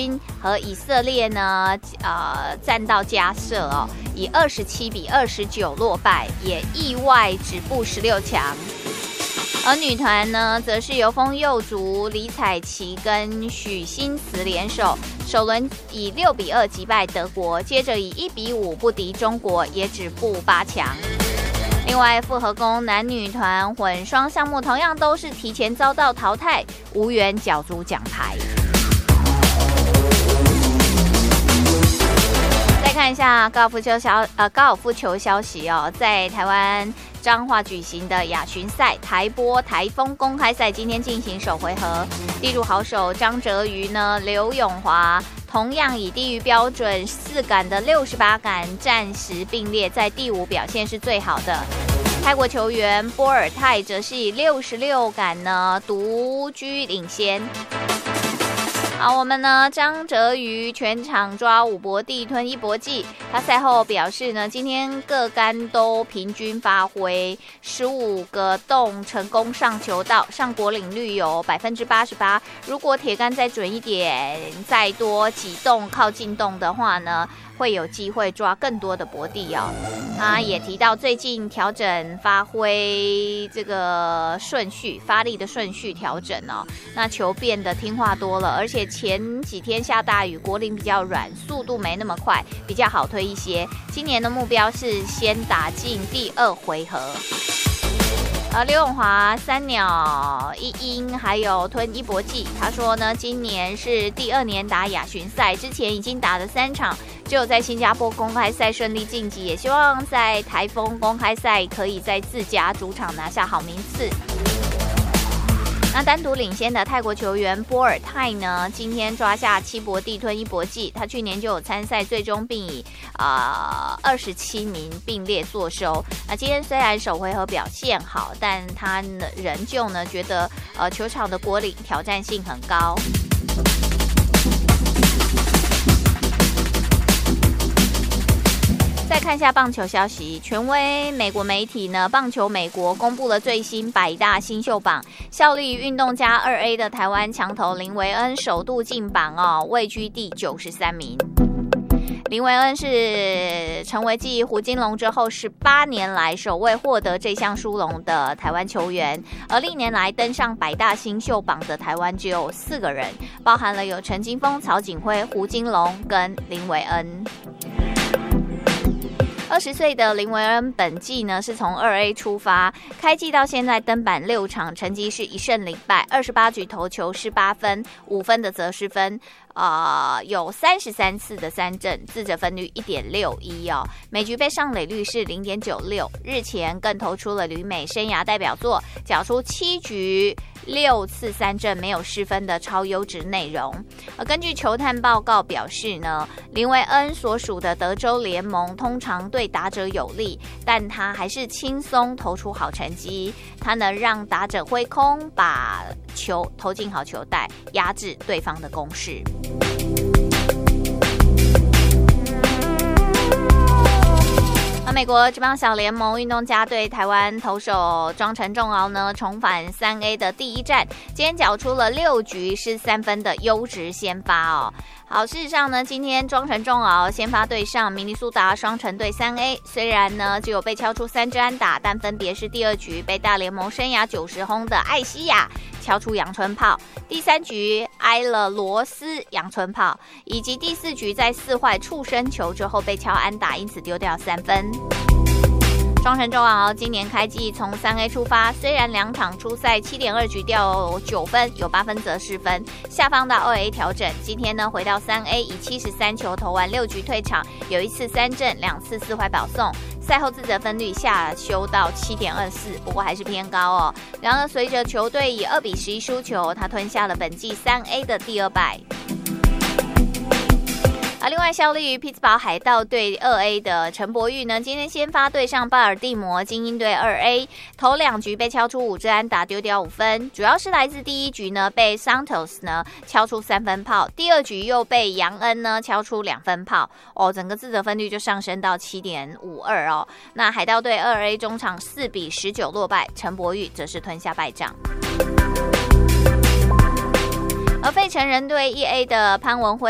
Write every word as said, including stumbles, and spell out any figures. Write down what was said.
军和以色列呢，呃，战到加设哦，以二十七比二十九落败，也意外止步十六强。而女团呢，则是由风佑竹、李彩琪跟许新慈联手，首轮以六比二击败德国，接着以一比五不敌中国，也止步八强。另外，复合弓男女团混双项目同样都是提前遭到淘汰，无缘角逐奖牌。再看一下高尔夫球消呃高尔夫球消息哦，在台湾彰化举行的亚巡赛台波台风公开赛今天进行首回合，地主好手张哲瑜呢、刘永华同样以低于标准四杆的六十八杆暂时并列，在第五表现是最好的。泰国球员波尔泰则是以六十六杆呢独居领先。好，我们呢，张哲瑜全场抓五博地吞一博技，他赛后表示呢，今天各杆都平均发挥，十五个洞成功上球道，上果岭率有百分之八十八。如果铁杆再准一点，再多几洞靠近洞的话呢，会有机会抓更多的博地哦。他也提到最近调整发挥这个顺序，发力的顺序调整哦，那球变得听话多了，而且前几天下大雨，果岭比较软，速度没那么快，比较好推一些。今年的目标是先打进第二回合。呃，刘永华三鸟一鹰还有吞一博技，他说呢，今年是第二年打亚巡赛，之前已经打了三场，只有在新加坡公开赛顺利晋级，也希望在台风公开赛可以在自家主场拿下好名次。那单独领先的泰国球员波尔泰呢，今天抓下七博地吞一博技，他去年就有参赛，最终并以啊二十七名并列坐收。那今天虽然首回合表现好，但他呢仍旧呢觉得呃球场的果岭挑战性很高。再看一下棒球消息，权威美国媒体呢，棒球美国公布了最新百大新秀榜，效力于运动家二 A 的台湾强投林维恩首度进榜哦，位居第九十三名。林维恩是成为继胡金龙之后十八年来首位获得这项殊荣的台湾球员，而历年来登上百大新秀榜的台湾只有四个人，包含了有陈金锋、曹景辉、胡金龙跟林维恩。二十岁的林维恩本季呢是从二 A 出发，开季到现在登板六场，成绩是一胜零败，二十八局投球失八分，五分的责失分，呃，有三十三次的三振，自责分率 一点六一 哦，每局被上垒率是 零点九六，日前更投出了旅美生涯代表作，缴出七局六次三振没有失分的超优质内容。而根据球探报告表示呢，林维恩所属的德州联盟通常对打者有利，但他还是轻松投出好成绩，他能让打者挥空，把球投进好球带，压制对方的攻势。而美国职棒小联盟运动家队台湾投手庄陈仲敖呢，重返三 A 的第一战，今天缴出了六局失三分的优质先发哦。好，事实上呢，今天庄陈仲敖先发对上明尼苏达双城队三 A， 虽然呢只有被敲出三支安打，但分别是第二局被大联盟生涯九十轰的艾西亚敲出阳春炮，第三局挨了罗斯阳春炮，以及第四局在四坏触身球之后被敲安打，因此丢掉三分。庄陈仲敖今年开季从三 A 出发，虽然两场出赛 七点二局掉九分，有八分责失分，下放到二 A 调整。今天呢回到三 A， 以七十三球投完六局退场，有一次三振，两次四坏保送。赛后自责分率下修到 七点二四， 不过还是偏高哦。然而随着球队以二比十一输球，他吞下了本季三 A 的第二败。而另外效力于匹兹堡海盗队二 A 的陈柏宇呢，今天先发对上巴尔的摩精英队二 A， 头两局被敲出五支安打，丢掉五分，主要是来自第一局呢被 Santos 呢敲出三分炮，第二局又被杨恩呢敲出两分炮，哦，整个自责分率就上升到 七点五二 哦。那海盗队二 A 中场四比十九落败，陈柏宇则是吞下败仗。而费城人队一 A 的潘文辉